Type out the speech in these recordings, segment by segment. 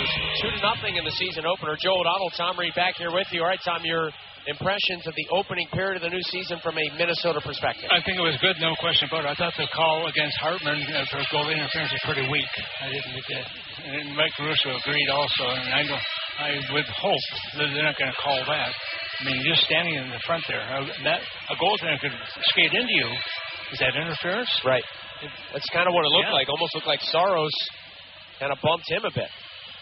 was 2-0 in the season opener. Joe O'Donnell, Tom Reed back here with you. All right, Tom, your impressions of the opening period of the new season from a Minnesota perspective. I think it was good, no question about it. I thought the call against Hartman for goal interference was pretty weak. I didn't think that. And Mike Caruso agreed also, and I would hope that they're not going to call that. I mean, just standing in the front there, a goaltender could skate into you. Is that interference? Right. That's kind of what it looked like. Almost looked like Saros kind of bumped him a bit.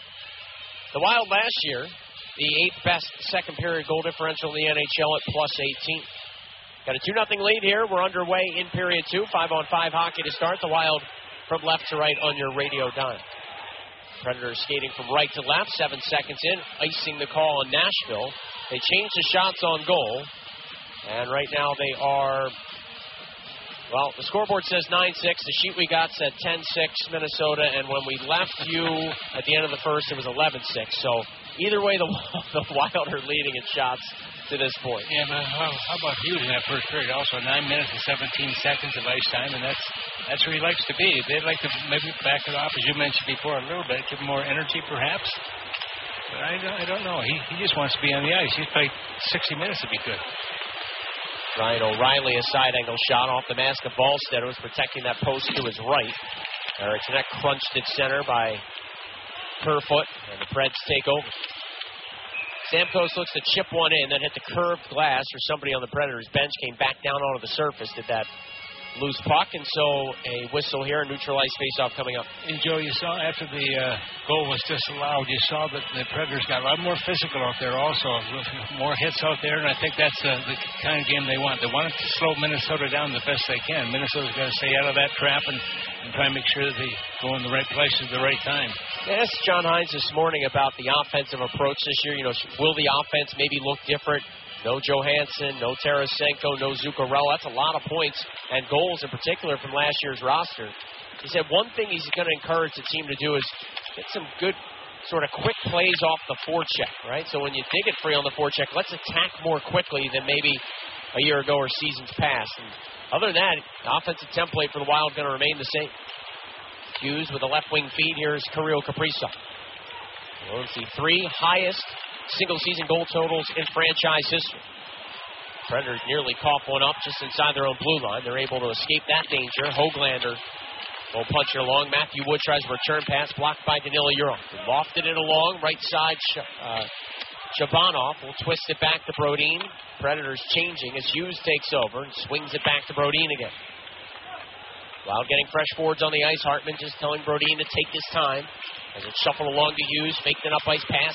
The Wild last year, the 8th best second period goal differential in the NHL at +18. Got a 2-0 lead here. We're underway in period 2. 5-on-5 hockey to start. The Wild from left to right on your radio dime. Predators skating from right to left. 7 seconds in. Icing the call on Nashville. They changed the shots on goal. And right now they are... Well, the scoreboard says 9-6. The sheet we got said 10-6 Minnesota, and when we left you at the end of the first, it was 11-6. So either way, the Wild are leading in shots to this point. Yeah, but how about Hughes in that first period? Also 9 minutes and 17 seconds of ice time, and that's where he likes to be. They'd like to maybe back it off, as you mentioned before, a little bit, give him more energy perhaps. But I don't know. He just wants to be on the ice. He's played 60 minutes to be good. Ryan O'Reilly, a side-angle shot off the mask of Ballstead, who was protecting that post to his right. Eriksson crunched at center by Kerfoot, and the Preds take over. Stamkos looks to chip one in, then hit the curved glass, or somebody on the Predators bench came back down onto the surface, did that loose puck, and so a whistle here, a neutral ice face-off coming up. And Joe, you saw after the goal was disallowed, you saw that the Predators got a lot more physical out there also, more hits out there, and I think that's the kind of game they want. They want to slow Minnesota down the best they can. Minnesota's got to stay out of that trap and try and make sure that they go in the right places at the right time. I asked John Hines this morning about the offensive approach this year. Will the offense maybe look different? No Johansson, no Tarasenko, no Zuccarello. That's a lot of points and goals in particular from last year's roster. He said one thing he's going to encourage the team to do is get some good sort of quick plays off the forecheck, right? So when you dig it free on the forecheck, let's attack more quickly than maybe a year ago or seasons past. And other than that, the offensive template for the Wild going to remain the same. Hughes with a left wing feed. Here's Kirill Kaprizov. Let's see, 3 highest single-season goal totals in franchise history. Predators nearly cough one up just inside their own blue line. They're able to escape that danger. Hoglander will punch it along. Matthew Wood tries a return pass, blocked by Danila Yurov. Lofted it along, right side. Shabanov will twist it back to Brodin. Predators changing as Hughes takes over and swings it back to Brodin again. Wild getting fresh forwards on the ice. Hartman just telling Brodin to take his time as it shuffled along to Hughes. Faked an up-ice pass.